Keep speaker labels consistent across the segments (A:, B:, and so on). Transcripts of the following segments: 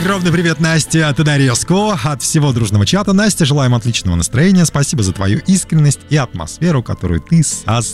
A: Огромный привет, Настя Тодореску. От всего дружного чата, Настя, желаем отличного настроения. Спасибо за твою искренность и атмосферу, которую ты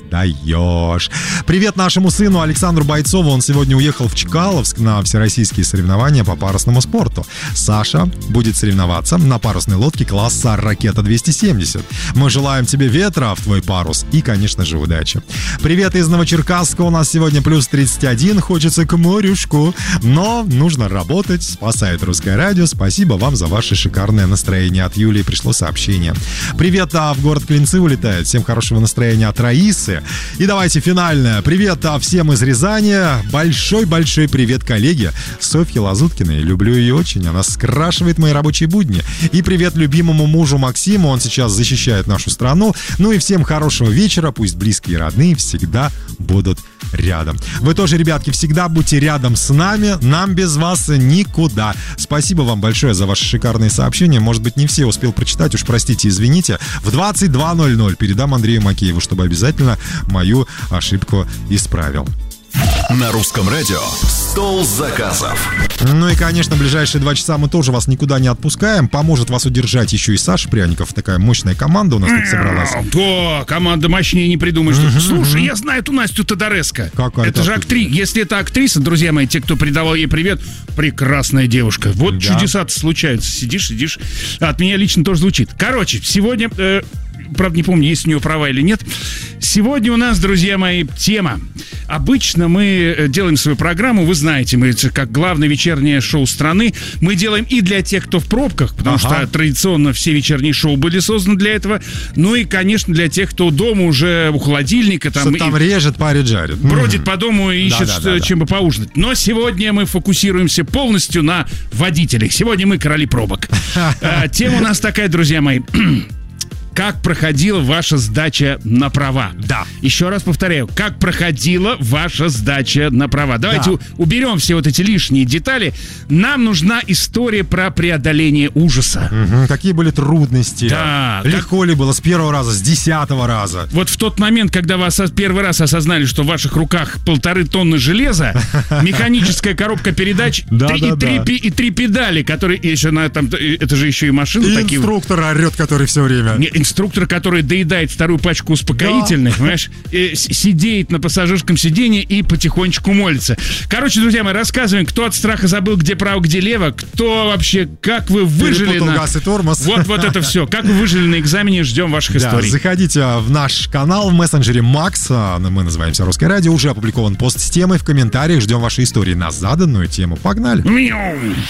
A: создаешь. Привет нашему сыну Александру Бойцову. Он сегодня уехал в Чкаловск на всероссийские соревнования по парусному спорту. Саша будет соревноваться на парусной лодке класса «Ракета-270». Мы желаем тебе ветра в твой парус и, конечно же, удачи. Привет из Новочеркасска. У нас сегодня плюс 31. Хочется к морюшку, но нужно работать. Спасает Русское радио. Спасибо вам за ваше шикарное настроение. От Юлии пришло сообщение. Привет, в город Клинцы улетает. Всем хорошего настроения от Раисы. И давайте финальное. Привет всем из Рязани. Большой-большой привет коллеге Софье Лазуткиной. Люблю ее очень. Она скрашивает мои рабочие будни. И привет любимому мужу Максиму. Он сейчас защищает нашу страну. Ну и всем хорошего вечера. Пусть близкие и родные всегда будут рядом. Вы тоже, ребятки, всегда будьте рядом с нами. Нам без вас никуда. Спасибо вам большое за ваши шикарные сообщения. Может быть, не все успел прочитать, уж простите, извините. В 22:00 передам Андрею Макееву, чтобы обязательно мою ошибку исправил.
B: На Русском радио «Стол заказов».
A: Ну и, конечно, в ближайшие 2 часа мы тоже вас никуда не отпускаем. Поможет вас удержать еще и Саша Пряников. Такая мощная команда у нас тут собралась.
C: Да, команда мощнее не придумаешь. Слушай, я знаю эту Настю Тодореско. Это же актриса. Если это актриса, друзья мои, те, кто передавал ей привет, прекрасная девушка. Вот да. Чудеса-то случаются. Сидишь. От меня лично тоже звучит. Короче, сегодня... Правда, не помню, есть у нее права или нет. Сегодня у нас, друзья мои, тема. Обычно мы делаем свою программу, вы знаете, мы как главное вечернее шоу страны. Мы делаем и для тех, кто в пробках, потому что традиционно все вечерние шоу были созданы для этого. Ну и, конечно, для тех, кто дома уже у холодильника.
A: Там режет, парит, жарит.
C: Бродит по дому и ищет, чем бы поужинать. Но сегодня мы фокусируемся полностью на водителях. Сегодня мы короли пробок. Тема у нас такая, друзья мои. Как проходила ваша сдача на права?
A: Да.
C: Еще раз повторяю, как проходила ваша сдача на права? Давайте уберем все вот эти лишние детали. Нам нужна история про преодоление ужаса.
A: Какие были трудности?
C: Да.
A: Легко ли было с 1-го раза, с 10-го раза?
C: Вот в тот момент, когда вы первый раз осознали, что в ваших руках 1,5 тонны железа, механическая коробка передач и 3 педали, которые еще на этом, это же еще и машины
A: и
C: такие.
A: Инструктор орет, который все время.
C: Инструктор, который доедает 2-ю пачку успокоительных, понимаешь, сидеет на пассажирском сиденье и потихонечку молится. Короче, друзья мои, рассказываем, кто от страха забыл, где право, где лево, кто вообще, как вы выжили
A: перепутал газ и тормоз.
C: Вот это все. Как вы выжили на экзамене, ждем ваших историй.
A: Заходите в наш канал в мессенджере Макс, мы называемся Русское радио, уже опубликован пост с темой в комментариях, ждем ваши истории на заданную тему. Погнали!